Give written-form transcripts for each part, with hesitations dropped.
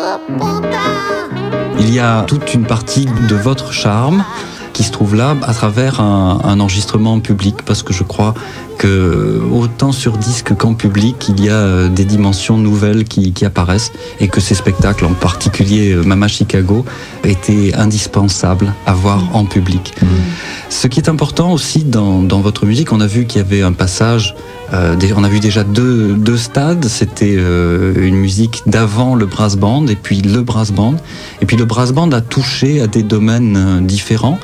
Il y a toute une partie de votre charme qui se trouve là à travers un enregistrement public, parce que je crois que autant sur disque qu'en public, il y a des dimensions nouvelles qui apparaissent, et que ces spectacles, en particulier Mama Chicago, étaient indispensables à voir en public. Ce qui est important aussi dans votre musique, on a vu qu'il y avait un passage, on a vu déjà deux stades, c'était une musique d'avant le brass band et puis le brass band. Et puis le brass band a touché à des domaines différents.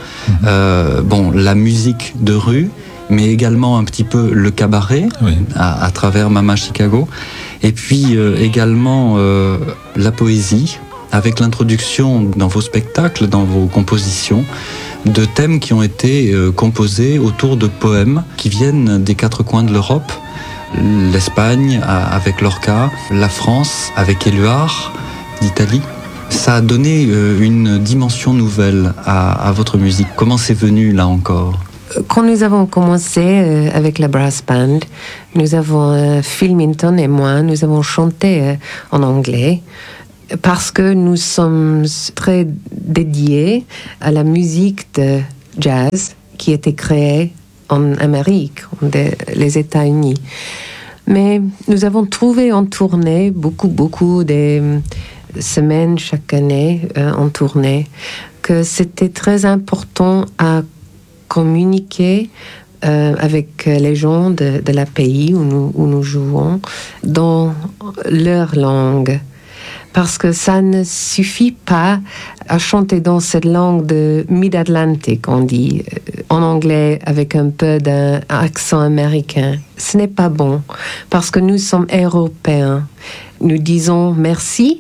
La musique de rue, mais également un petit peu le cabaret, oui, à travers Mama Chicago. Et puis également la poésie, avec l'introduction dans vos spectacles, dans vos compositions, de thèmes qui ont été composés autour de poèmes qui viennent des quatre coins de l'Europe. L'Espagne avec Lorca, la France avec Éluard d'Italie. Ça a donné une dimension nouvelle à votre musique. Comment c'est venu là encore ? Quand nous avons commencé avec la brass band, nous avons, Phil Minton et moi, nous avons chanté en anglais parce que nous sommes très dédiés à la musique de jazz qui était créée en Amérique, les États-Unis. Mais nous avons trouvé en tournée beaucoup des semaines chaque année en tournée que c'était très important à communiquer avec les gens de la pays où nous jouons dans leur langue. Parce que ça ne suffit pas à chanter dans cette langue de Mid-Atlantic, on dit, en anglais avec un peu d'un accent américain. Ce n'est pas bon, parce que nous sommes européens. Nous disons merci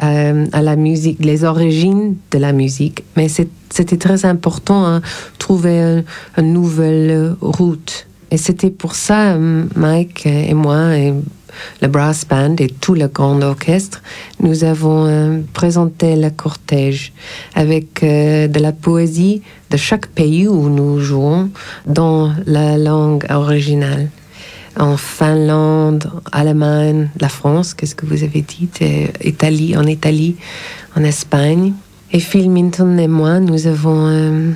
à la musique, les origines de la musique, mais c'était très important à trouver une nouvelle route. Et c'était pour ça, Mike et moi, et le brass band et tout le grand orchestre, nous avons présenté le cortège avec de la poésie de chaque pays où nous jouons dans la langue originale. En Finlande, Allemagne, la France, qu'est-ce que vous avez dit, Italie, en Espagne. Et Phil Minton et moi, nous avons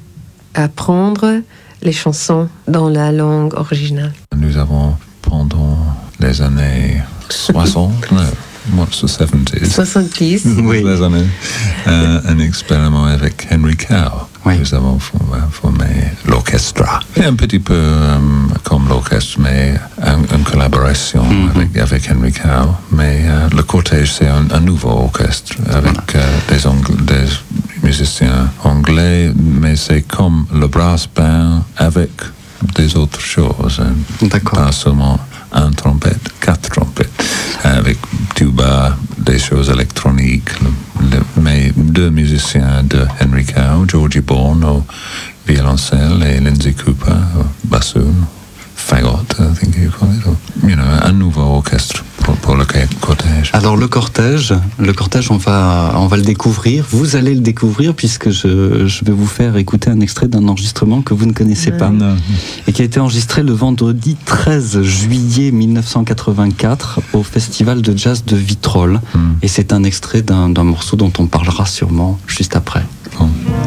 apprendre les chansons dans la langue originale. Nous avons, pendant les années 60, what's the 70s? 70. Oui. Les années, un expériment avec Henry Cow. Oui. Nous avons formé l'orchestre. Et un petit peu comme l'orchestre, mais une collaboration avec Henry Cow. Mais le cortège, c'est un nouveau orchestre avec des musiciens anglais, mais c'est comme le brass band avec des autres choses. D'accord. Pas seulement un trompette, 4 trompettes, avec tuba, des choses électroniques, mais 2 musiciens de Henry Cow, Georgie Bourne au violoncelle et Lindsay Cooper au bassoon, fagot, I think you call it, un nouveau orchestre pour le cortège. Alors le cortège, on va le découvrir. Vous allez le découvrir puisque je vais vous faire écouter un extrait d'un enregistrement que vous ne connaissez pas et qui a été enregistré le vendredi 13 juillet 1984 au Festival de Jazz de Vitrolles. Et c'est un extrait d'un morceau dont on parlera sûrement juste après. Bon.